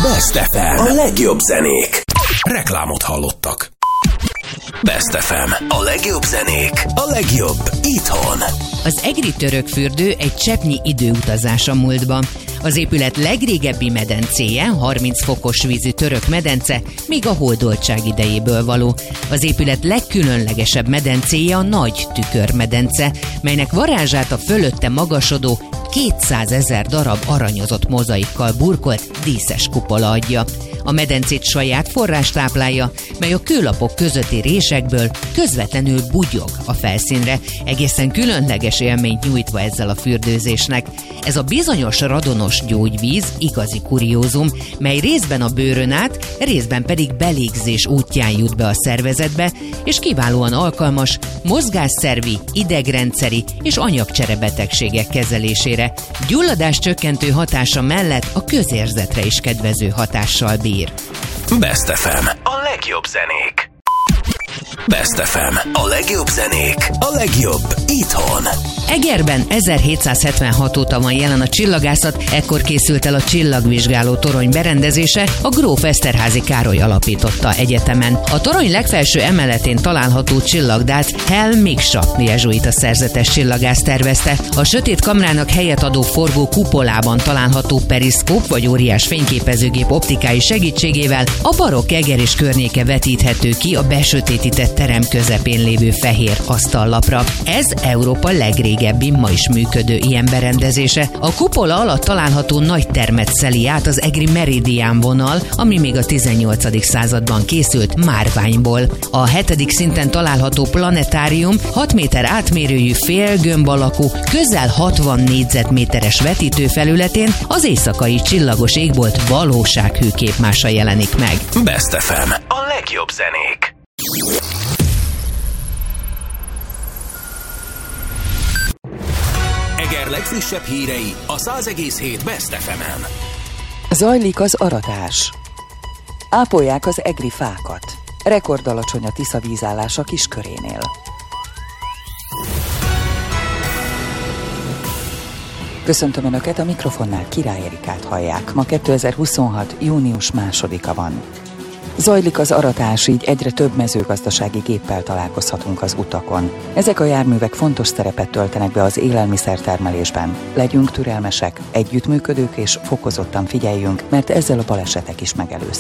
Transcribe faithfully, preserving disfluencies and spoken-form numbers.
Best ef em. A legjobb zenék. Reklámot hallottak. Best ef em. A legjobb zenék. A legjobb itthon. Az egri törökfürdő egy cseppnyi időutazás a múltba. Az épület legrégebbi medencéje, harminc fokos vízű török medence, még a hódoltság idejéből való. Az épület legkülönlegesebb medencéje a Nagy Tükörmedence, melynek varázsát a fölötte magasodó kétszázezer darab aranyozott mozaikkal burkolt díszes kupola adja. A medencét saját forrás táplálja, mely a kőlapok közötti résekből közvetlenül bugyog a felszínre, egészen különleges élményt nyújtva ezzel a fürdőzésnek. Ez a bizonyos radonos gyógyvíz igazi kuriózum, mely részben a bőrön át, részben pedig belégzés útján jut be a szervezetbe, és kiválóan alkalmas mozgásszervi, idegrendszeri és anyagcsere betegségek kezelésére. Gyulladás csökkentő hatása mellett a közérzetre is kedvező hatással bír. Best ef em. A legjobb zenék. Best ef em. A legjobb zenék. A legjobb itthon. Egerben ezerhétszázhetvenhat óta van jelen a csillagászat, ekkor készült el a csillagvizsgáló torony berendezése, a gróf Eszterházy Károly alapította egyetemen. A torony legfelső emeletén található csillagdát Hell Miksa jezsuita szerzetes csillagász tervezte. A sötét kamrának helyet adó forgó kupolában található periszkóp vagy óriás fényképezőgép optikai segítségével a barokk Eger és környéke vetíthető ki a besötétített terem közepén lévő fehér asztallapra. Ez Európa legrégebbi, ma is működő ilyen berendezése. A kupola alatt található nagy termet szeli át az egri meridián vonal, ami még a tizennyolcadik században készült márványból. A hetedik szinten található planetárium hat méter átmérőjű félgömb alakú, közel hatvan négyzetméteres vetítőfelületén az éjszakai csillagos égbolt valósághű képmása jelenik meg. Best ef em. A legjobb zenék. Eger legfrissebb hírei a száz egész hét Best ef emen. Zajlik az aratás. Ápolják az egri fákat. Rekordalacsony a Tisza vízállása Kiskörénél. Köszöntöm Önöket, a mikrofonnál Király Erikát hallják. Ma kétezer-huszonhat. június másodika van. Zajlik az aratás, így egyre több mezőgazdasági géppel találkozhatunk az utakon. Ezek a járművek fontos szerepet töltenek be az élelmiszertermelésben. Legyünk türelmesek, együttműködők és fokozottan figyeljünk, mert ezzel a balesetek is megelőzhetők.